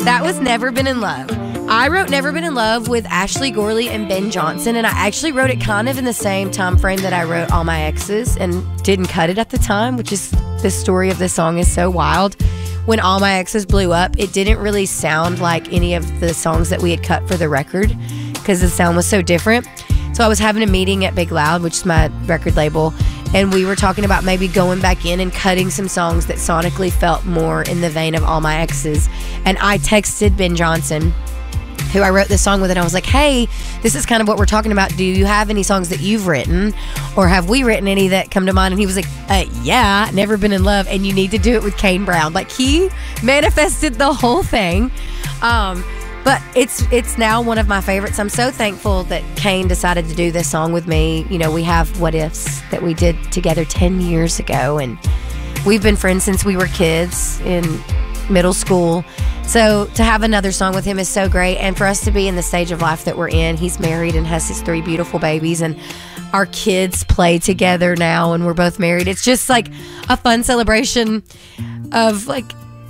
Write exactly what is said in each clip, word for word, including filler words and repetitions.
That was Never Been in Love. I wrote Never Been in Love with Ashley Gorley and Ben Johnson, and I actually wrote it kind of in the same time frame that I wrote All My Exes and didn't cut it at the time, which is the story of this song is so wild. When All My Exes blew up, it didn't really sound like any of the songs that we had cut for the record because the sound was so different. So I was having a meeting at Big Loud, which is my record label, and we were talking about maybe going back in and cutting some songs that sonically felt more in the vein of All My Exes. And I texted Ben Johnson, who I wrote this song with, and I was like, hey, this is kind of what we're talking about. Do you have any songs that you've written, or have we written any that come to mind? And he was like, uh, yeah, Never Been in Love, and you need to do it with Kane Brown. Like, he manifested the whole thing. Um, but it's it's now one of my favorites. I'm so thankful that Kane decided to do this song with me. You know, we have What Ifs that we did together ten years ago, and we've been friends since we were kids in middle school. So to have another song with him is so great, and for us to be in the stage of life that we're in. He's married and has his three beautiful babies, and our kids play together now, and we're both married. It's just like a fun celebration of like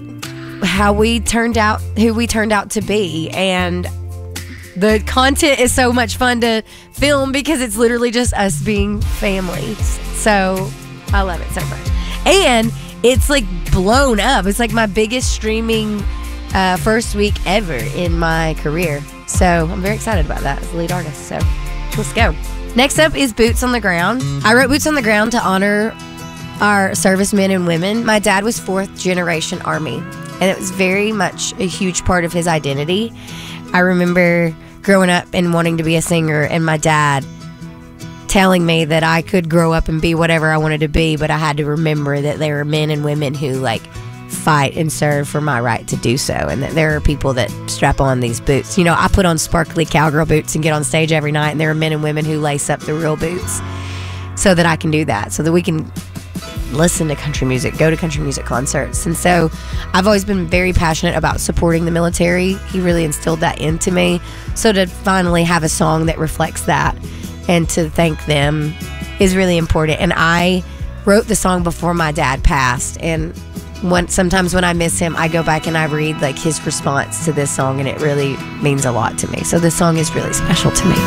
how we turned out, who we turned out to be, and the content is so much fun to film because it's literally just us being families. So I love it so much, and it's like blown up. It's like my biggest streaming uh, first week ever in my career. So I'm very excited about that as the lead artist. So let's go. Next up is Boots on the Ground. I wrote Boots on the Ground to honor our servicemen and women. My dad was fourth generation Army, and it was very much a huge part of his identity. I remember growing up and wanting to be a singer, and my dad telling me that I could grow up and be whatever I wanted to be, but I had to remember that there are men and women who like fight and serve for my right to do so, and that there are people that strap on these boots. You know, I put on sparkly cowgirl boots and get on stage every night, and there are men and women who lace up the real boots so that I can do that, so that we can listen to country music, go to country music concerts. And so I've always been very passionate about supporting the military. He really instilled that into me. So to finally have a song that reflects that and to thank them is really important. And I wrote the song before my dad passed, and when, sometimes when I miss him, I go back and I read like his response to this song, and it really means a lot to me. So this song is really special to me.